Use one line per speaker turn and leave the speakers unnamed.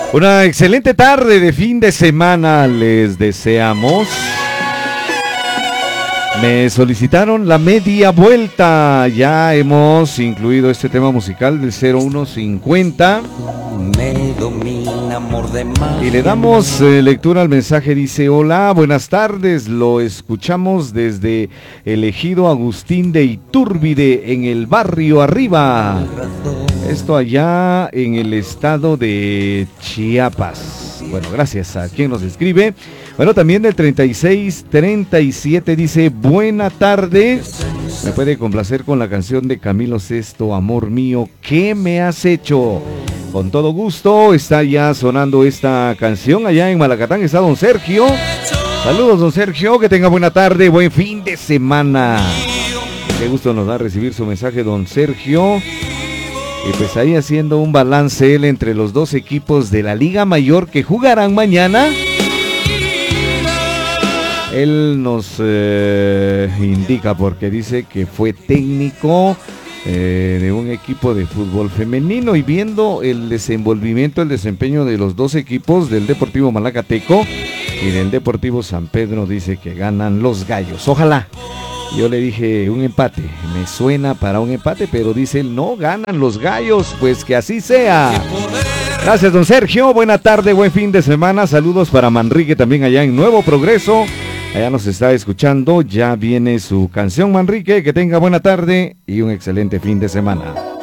Una excelente tarde de fin de semana les deseamos. Me solicitaron la media vuelta. Ya hemos incluido este tema musical del 0150.
Me domina amor de mar.
Y le damos lectura al mensaje. Dice: hola, buenas tardes. Lo escuchamos desde el ejido Agustín de Iturbide, en el barrio Arriba. Esto allá en el estado de Chiapas. Bueno, gracias a quien nos escribe. Bueno, también del 3637 dice: buena tarde. Me puede complacer con la canción de Camilo Sesto, Amor Mío, ¿qué me has hecho? Con todo gusto, está ya sonando esta canción. Allá en Malacatán está don Sergio. Saludos, don Sergio, que tenga buena tarde, buen fin de semana. Qué gusto nos da recibir su mensaje, don Sergio. Y pues ahí haciendo un balance él entre los dos equipos de la Liga Mayor que jugarán mañana. Él nos indica, porque dice que fue técnico de un equipo de fútbol femenino, y viendo el desenvolvimiento, el desempeño de los dos equipos, del Deportivo Malacateco y del Deportivo San Pedro, dice que ganan los gallos. Ojalá. Yo le dije un empate, me suena para un empate, pero dice él, no, ganan los gallos, pues que así sea. Gracias, don Sergio, buena tarde, buen fin de semana. Saludos para Manrique también allá en Nuevo Progreso. Allá nos está escuchando, ya viene su canción, Manrique, que tenga buena tarde y un excelente fin de semana.